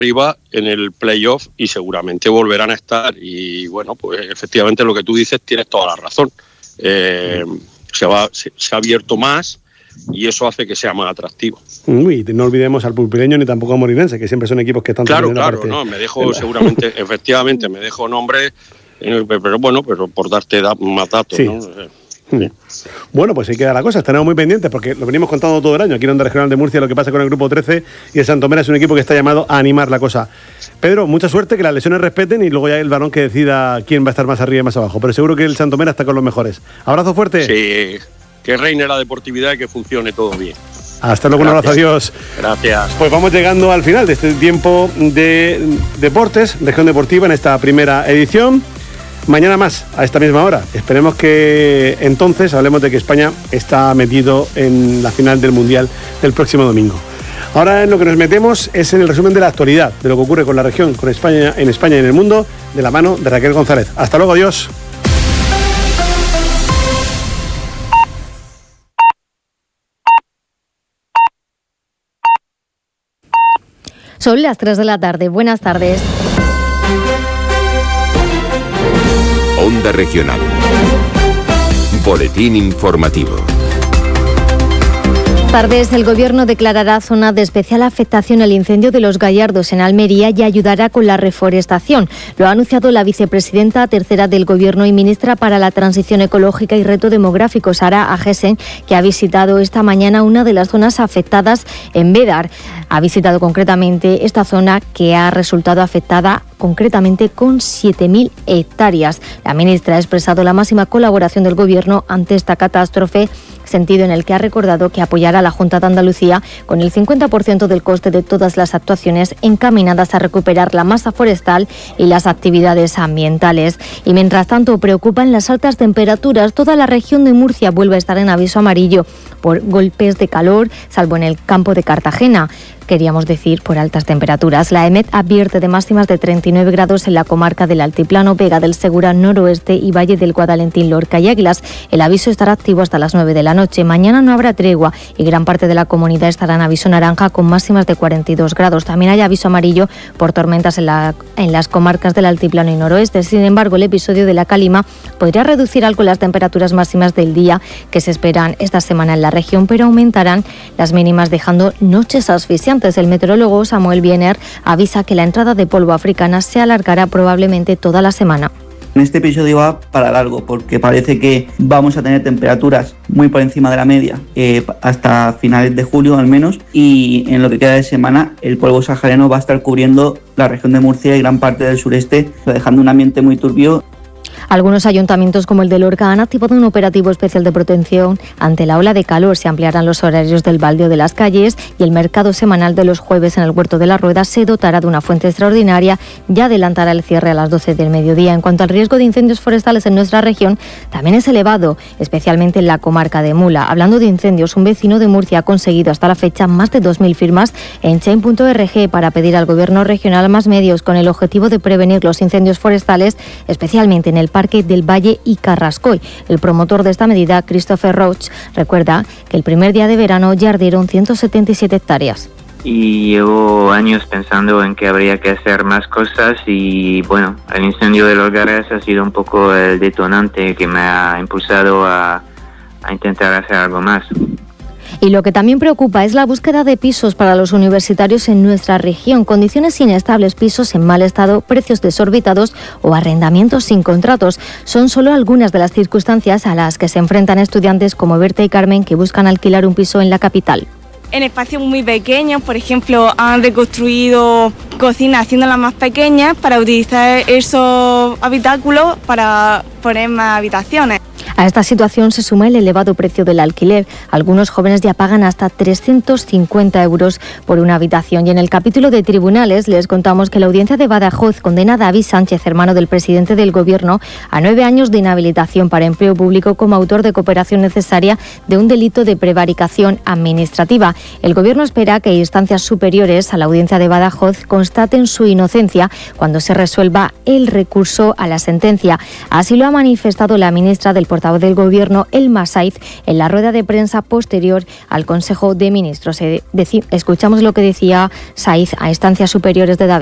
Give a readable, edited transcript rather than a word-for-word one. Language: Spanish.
arriba en el playoff y seguramente volverán a estar. Y bueno, pues efectivamente lo que tú dices tienes toda la razón. Se ha abierto más y eso hace que sea más atractivo. Y no olvidemos al Pulpileño ni tampoco a Molinense, que siempre son equipos que están... Claro, no, me dejo seguramente, efectivamente, me dejo nombres, pero bueno, pero por darte más datos, sí. ¿No? Sí. Bueno, pues ahí queda la cosa, estaremos muy pendientes porque lo venimos contando todo el año aquí en Onda Regional de Murcia, lo que pasa con el Grupo 13, y el Santomera es un equipo que está llamado a animar la cosa. Pedro, mucha suerte, que las lesiones respeten y luego ya el varón que decida quién va a estar más arriba y más abajo, pero seguro que el Santomera está con los mejores. Abrazo fuerte. Sí, que reine la deportividad y que funcione todo bien. Hasta luego, un abrazo, adiós. Gracias. Pues vamos llegando al final de este tiempo de deportes, Región Deportiva, en esta primera edición. Mañana más, a esta misma hora. Esperemos que entonces hablemos de que España está metido en la final del Mundial del próximo domingo. Ahora en lo que nos metemos es en el resumen de la actualidad, de lo que ocurre con la región, con España, en España y en el mundo, de la mano de Raquel González. Hasta luego, adiós. Son las 3 de la tarde. Buenas tardes. Onda Regional. Boletín informativo. Tardes, el Gobierno declarará zona de especial afectación el incendio de Los Gallardos en Almería y ayudará con la reforestación. Lo ha anunciado la vicepresidenta tercera del Gobierno y ministra para la Transición Ecológica y Reto Demográfico, Sara Agesen, que ha visitado esta mañana una de las zonas afectadas en Bédar. Ha visitado concretamente esta zona que ha resultado afectada concretamente con 7.000 hectáreas. La ministra ha expresado la máxima colaboración del Gobierno ante esta catástrofe, sentido en el que ha recordado que apoyará a la Junta de Andalucía con el 50% del coste de todas las actuaciones encaminadas a recuperar la masa forestal y las actividades ambientales. Y mientras tanto preocupan las altas temperaturas. Toda la región de Murcia vuelve a estar en aviso amarillo por golpes de calor, salvo en el campo de Cartagena. Queríamos decir por altas temperaturas. La EMET advierte de máximas de 39 grados en la comarca del Altiplano, Vega del Segura, Noroeste y Valle del Guadalentín, Lorca y Águilas. El aviso estará activo hasta las 9 de la noche. Mañana no habrá tregua y gran parte de la comunidad estará en aviso naranja con máximas de 42 grados. También hay aviso amarillo por tormentas en las comarcas del Altiplano y Noroeste. Sin embargo, el episodio de la calima podría reducir algo las temperaturas máximas del día que se esperan esta semana en la región, pero aumentarán las mínimas dejando noches asfixiantes. El meteorólogo Samuel Biener avisa que la entrada de polvo africana se alargará probablemente toda la semana. Este episodio va para largo porque parece que vamos a tener temperaturas muy por encima de la media hasta finales de julio al menos, y en lo que queda de semana el polvo sahariano va a estar cubriendo la región de Murcia y gran parte del sureste, dejando un ambiente muy turbio. Algunos ayuntamientos como el de Lorca han activado un operativo especial de protección ante la ola de calor. Se ampliarán los horarios del baldeo de las calles y el mercado semanal de los jueves en el Huerto de la Rueda se dotará de una fuente extraordinaria y adelantará el cierre a las 12 del mediodía. En cuanto al riesgo de incendios forestales en nuestra región, también es elevado, especialmente en la comarca de Mula. Hablando de incendios, un vecino de Murcia ha conseguido hasta la fecha más de 2.000 firmas en chain.org para pedir al Gobierno regional más medios con el objetivo de prevenir los incendios forestales, especialmente en el Parque del Valle y Carrascoy. El promotor de esta medida, Christopher Roach, recuerda que el primer día de verano ya ardieron 177 hectáreas. Y llevo años pensando en que habría que hacer más cosas y bueno, el incendio de Los Garras ha sido un poco el detonante que me ha impulsado a intentar hacer algo más. Y lo que también preocupa es la búsqueda de pisos para los universitarios en nuestra región. Condiciones inestables, pisos en mal estado, precios desorbitados o arrendamientos sin contratos. Son solo algunas de las circunstancias a las que se enfrentan estudiantes como Berta y Carmen, que buscan alquilar un piso en la capital. En espacios muy pequeños, por ejemplo, han reconstruido cocinas haciéndolas más pequeñas para utilizar esos habitáculos para poner más habitaciones. A esta situación se suma el elevado precio del alquiler. Algunos jóvenes ya pagan hasta 350 euros por una habitación. Y en el capítulo de tribunales les contamos que la audiencia de Badajoz condena a David Sánchez, hermano del presidente del Gobierno, a 9 años de inhabilitación para empleo público como autor de cooperación necesaria de un delito de prevaricación administrativa. El Gobierno espera que instancias superiores a la audiencia de Badajoz constaten su inocencia cuando se resuelva el recurso a la sentencia. Así lo ha manifestado la ministra del Portavoz portavoz del Gobierno, Elma Saiz, en la rueda de prensa posterior al Consejo de Ministros. Escuchamos lo que decía Saiz a instancias superiores de David.